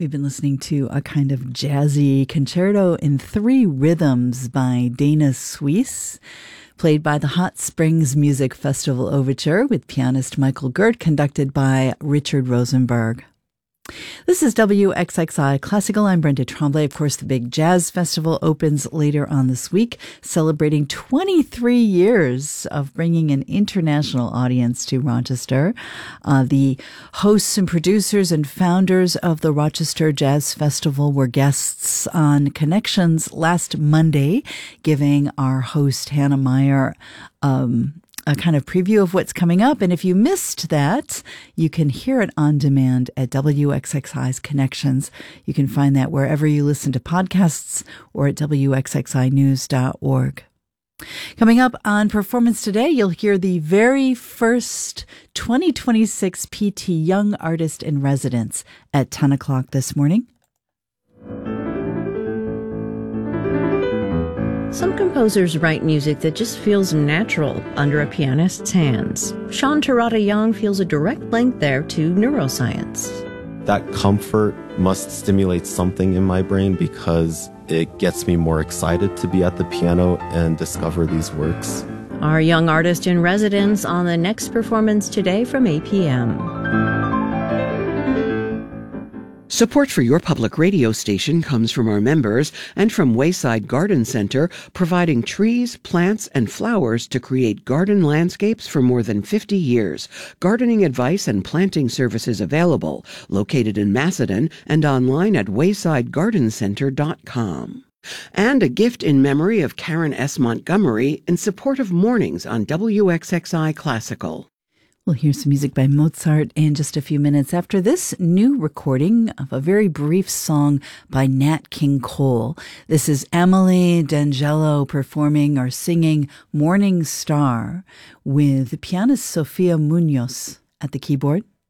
We've been listening to a kind of jazzy concerto in 3 rhythms by Dana Suisse, played by the Hot Springs Music Festival Overture with pianist Michael Gert, conducted by Richard Rosenberg. This is WXXI Classical. I'm Brenda Tremblay. Of course, the big jazz festival opens later on this week, celebrating 23 years of bringing an international audience to Rochester. The hosts and producers and founders of the Rochester Jazz Festival were guests on Connections last Monday, giving our host Hannah Meyer a kind of preview of what's coming up. And if you missed that, you can hear it on demand at WXXI's Connections. You can find that wherever you listen to podcasts or at WXXInews.org. Coming up on Performance Today, you'll hear the very first 2026 PT Young Artist in Residence at 10 o'clock this morning. Some composers write music that just feels natural under a pianist's hands. Sean Terada Young feels a direct link there to neuroscience. That comfort must stimulate something in my brain because it gets me more excited to be at the piano and discover these works. Our young artist in residence on the next Performance Today from 8 p.m. Support for your public radio station comes from our members and from Wayside Garden Center, providing trees, plants, and flowers to create garden landscapes for more than 50 years. Gardening advice and planting services available. Located in Macedon and online at waysidegardencenter.com. And a gift in memory of Karen S. Montgomery in support of Mornings on WXXI Classical. We'll hear some music by Mozart in just a few minutes after this new recording of a very brief song by Nat King Cole. This is Emily D'Angelo performing or singing Morning Star with pianist Sofia Munoz at the keyboard.